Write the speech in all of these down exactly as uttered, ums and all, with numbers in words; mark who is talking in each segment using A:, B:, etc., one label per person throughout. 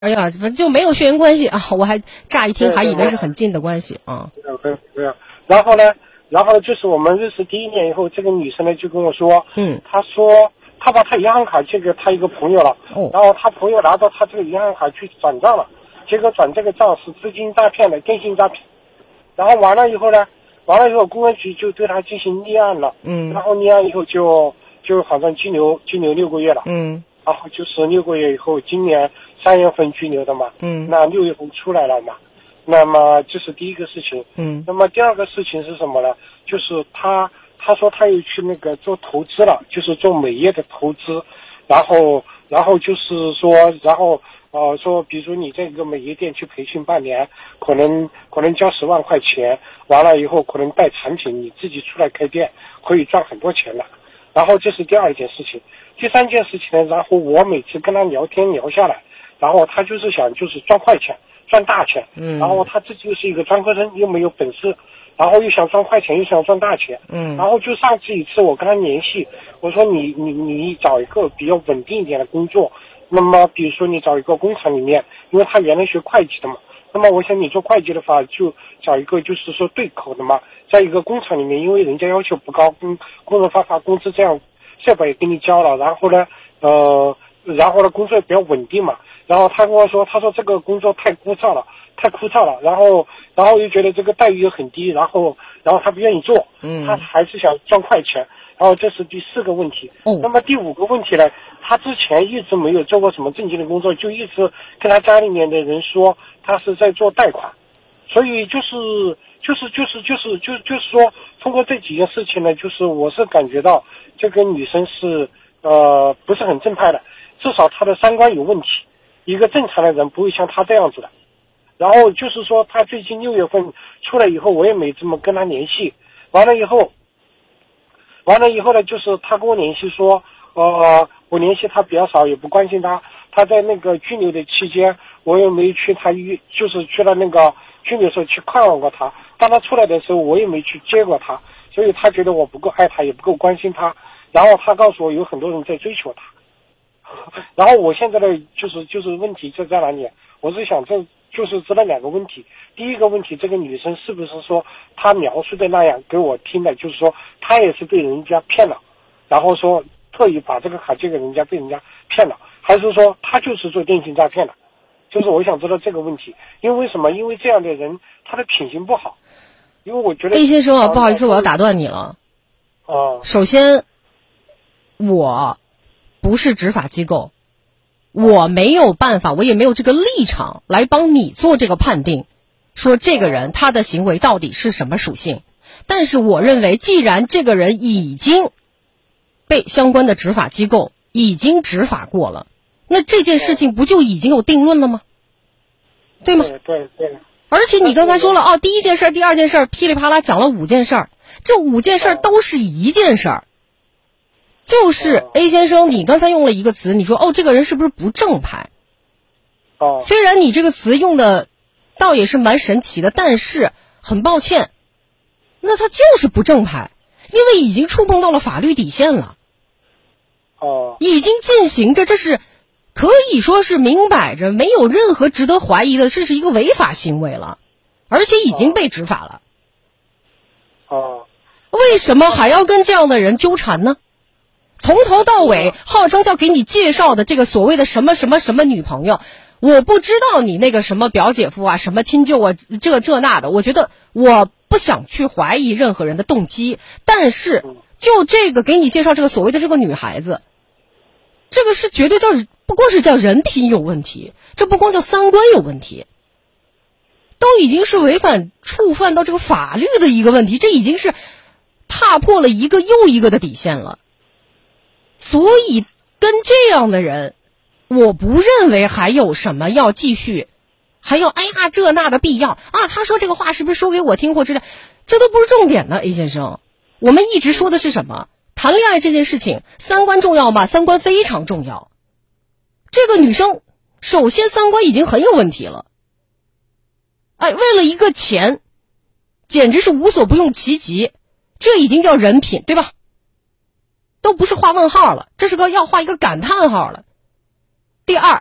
A: 哎呀，反正就没有血缘关系啊！我还乍一听还以为是很近的关系啊。
B: 对对对。然后呢，然后就是我们认识第一年以后，这个女生呢就跟我说，
A: 嗯，
B: 她说她把她银行卡借给她一个朋友了，
A: 哦，
B: 然后她朋友拿到她这个银行卡去转账了，结果转这个账是资金诈骗的，电信诈骗。然后完了以后呢，完了以后公安局就对她进行立案了，
A: 嗯，
B: 然后立案以后就就好像拘留拘留六个月了，
A: 嗯，
B: 然后就是六个月以后，今年三月份拘留的嘛，
A: 嗯，
B: 那六月份出来了嘛，那么这是第一个事情，
A: 嗯，
B: 那么第二个事情是什么呢？就是他他说他又去那个做投资了，就是做美业的投资，然后然后就是说，然后呃说，比如你这个美业店去培训半年，可能可能交十万块钱，完了以后可能带产品，你自己出来开店可以赚很多钱了。然后这是第二件事情，第三件事情呢，然后我每次跟他聊天聊下来，然后他就是想就是赚快钱赚大钱，
A: 嗯，
B: 然后他自己又是一个专科生，又没有本事，然后又想赚快钱又想赚大钱，
A: 嗯，
B: 然后就上次一次我跟他联系，我说你你你找一个比较稳定一点的工作，那么比如说你找一个工厂里面，因为他原来学会计的嘛，那么我想你做会计的话就找一个就是说对口的嘛，在一个工厂里面，因为人家要求不高，工工人发发工资，这样设备也给你交了，然后呢呃然后呢工作也比较稳定嘛，然后他跟我说，他说这个工作太枯燥了太枯燥了，然后然后又觉得这个待遇又很低，然后然后他不愿意做，
A: 嗯，
B: 他还是想赚快钱，然后这是第四个问题，
A: 哦，
B: 那么第五个问题呢，他之前一直没有做过什么正经的工作，就一直跟他家里面的人说他是在做贷款，所以就是就是就是就是就就是说，通过这几件事情呢，就是我是感觉到这个女生是呃不是很正派的，至少她的三观有问题，一个正常的人不会像她这样子的。然后就是说，她最近六月份出来以后，我也没怎么跟她联系。完了以后，完了以后呢，就是她跟我联系说，呃，我联系她比较少，也不关心她。她在那个拘留的期间，我也没去她医，就是去了那个拘留的时候去看望过她。当她出来的时候，我也没去接过她，所以她觉得我不够爱她，也不够关心她。然后她告诉我，有很多人在追求她。然后我现在的就是就是问题就在哪里？我是想这就是知道两个问题。第一个问题，这个女生是不是说她描述的那样给我听的，就是说她也是被人家骗了，然后说特意把这个卡借给人家，被人家骗了，还是说她就是做电信诈骗的？就是我想知道这个问题，因为什么？因为这样的人他的品行不好。因为我觉得
A: A 先生啊，不好意思，我要打断你了。
B: 啊，
A: 首先，我不是执法机构，我没有办法，我也没有这个立场来帮你做这个判定，说这个人他的行为到底是什么属性。但是我认为，既然这个人已经被相关的执法机构已经执法过了，那这件事情不就已经有定论了吗？对吗？
B: 对对对。
A: 而且你刚才说了哦，第一件事、第二件事噼里啪啦讲了五件事，这五件事都是一件事，就是 A 先生，你刚才用了一个词，你说哦，这个人是不是不正派？
B: 哦，
A: 虽然你这个词用的倒也是蛮神奇的，但是很抱歉，那他就是不正派，因为已经触碰到了法律底线了。
B: 哦，
A: 已经进行着，这是可以说是明摆着没有任何值得怀疑的，这是一个违法行为了，而且已经被执法了。
B: 哦，
A: 为什么还要跟这样的人纠缠呢？从头到尾号称叫给你介绍的这个所谓的什么什么什么女朋友，我不知道你那个什么表姐夫啊，什么亲舅啊，这这那的，我觉得我不想去怀疑任何人的动机，但是就这个给你介绍这个所谓的这个女孩子，这个是绝对叫不光是叫人品有问题，这不光叫三观有问题，都已经是违反触犯到这个法律的一个问题，这已经是踏破了一个又一个的底线了。所以跟这样的人，我不认为还有什么要继续，还要哎呀这那的必要啊。他说这个话是不是说给我听或之类，这都不是重点呢。A 先生，我们一直说的是什么？谈恋爱这件事情，三观重要吗？三观非常重要。这个女生首先三观已经很有问题了，哎，为了一个钱，简直是无所不用其极，这已经叫人品，对吧？都不是画问号了，这是个要画一个感叹号了。第二，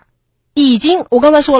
A: 已经我刚才说了。